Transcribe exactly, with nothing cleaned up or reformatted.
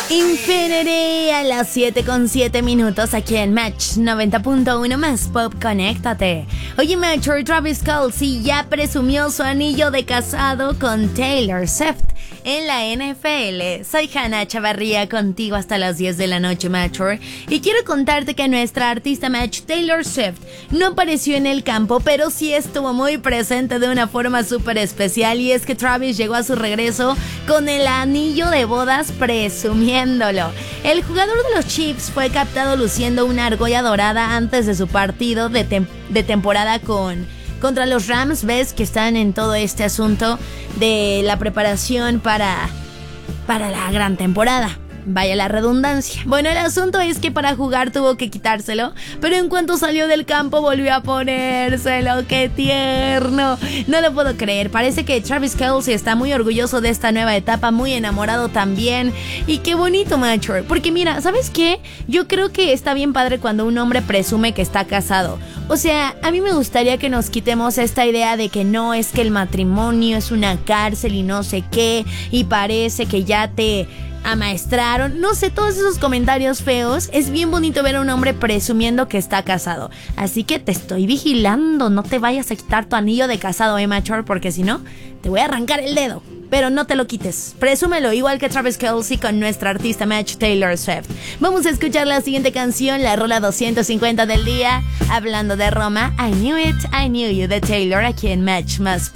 Infinity a las siete con siete minutos aquí en Match noventa punto uno más Pop, conéctate. Oye, Matcher, Travis Kelce ya presumió su anillo de casado con Taylor Swift en la N F L. Soy Hannah Chavarría, contigo hasta las diez de la noche, Matcher, y quiero contarte que nuestra artista Match, Taylor Swift, no apareció en el campo, pero sí estuvo muy presente de una forma súper especial, y es que Travis llegó a su regreso con el anillo de bodas presumiendo. El jugador de los Chiefs fue captado luciendo una argolla dorada antes de su partido de, tem- de temporada con, contra los Rams. Ves que están en todo este asunto de la preparación para, para la gran temporada. Vaya la redundancia. Bueno, el asunto es que para jugar tuvo que quitárselo, pero en cuanto salió del campo volvió a ponérselo. ¡Qué tierno! No lo puedo creer. Parece que Travis Kelce está muy orgulloso de esta nueva etapa, muy enamorado también. Y qué bonito, macho. Porque mira, ¿sabes qué? Yo creo que está bien padre cuando un hombre presume que está casado. O sea, a mí me gustaría que nos quitemos esta idea de que no, es que el matrimonio es una cárcel y no sé qué, y parece que ya te amaestraron, no sé, todos esos comentarios feos. Es bien bonito ver a un hombre presumiendo que está casado. Así que te estoy vigilando, no te vayas a quitar tu anillo de casado, eh, macho, porque si no, te voy a arrancar el dedo. Pero no te lo quites, presúmelo, igual que Travis Kelce con nuestra artista Match, Taylor Swift. Vamos a escuchar la siguiente canción, la rola doscientos cincuenta del día, hablando de Roma, I Knew It, I Knew You de Taylor, aquí en Match más